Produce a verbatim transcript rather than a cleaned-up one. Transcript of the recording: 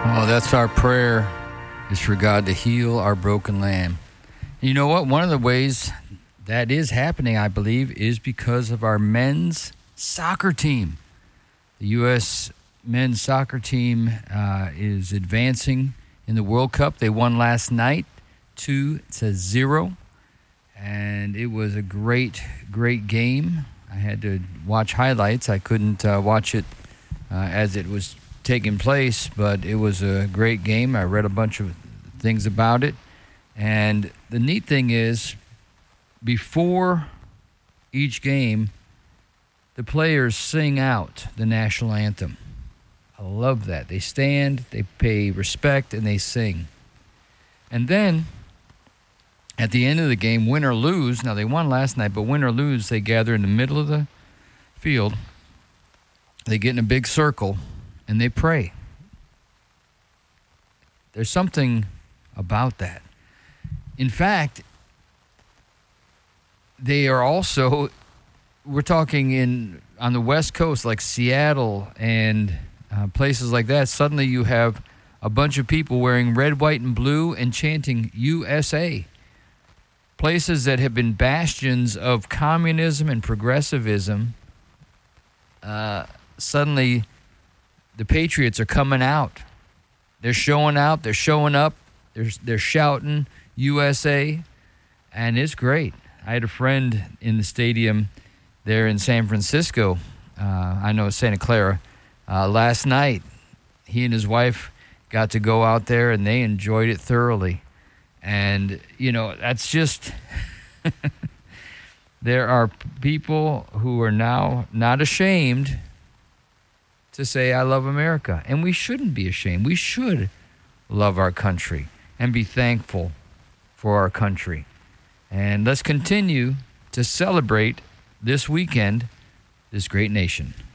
Oh, that's our prayer, is for God to heal our broken land. You know what? One of the ways that is happening, I believe, is because of our men's soccer team. The U S men's soccer team uh, is advancing in the World Cup. They won last night, two to zero, and it was a great, great game. I had to watch highlights. I couldn't uh, watch it uh, as it was taking place, but it was a great game. I read a bunch of things about it. And the neat thing is, before each game, the players sing out the national anthem. I love that. They stand, they pay respect, and they sing. And then, at the end of the game, win or lose, now they won last night, but win or lose, they gather in the middle of the field. They get in a big circle, and they pray. There's something about that. In fact, they are also, we're talking in on the West Coast, like Seattle and uh, places like that, suddenly you have a bunch of people wearing red, white, and blue and chanting U S A. Places that have been bastions of communism and progressivism, uh, suddenly the patriots are coming out. They're showing out. They're showing up. They're, they're shouting U S A, and it's great. I had a friend in the stadium there in San Francisco. Uh, I know Santa Clara. Uh, last night, he and his wife got to go out there, and they enjoyed it thoroughly. And, you know, that's just... There are people who are now not ashamed to say, I love America. And we shouldn't be ashamed. We should love our country and be thankful for our country. And let's continue to celebrate this weekend this great nation.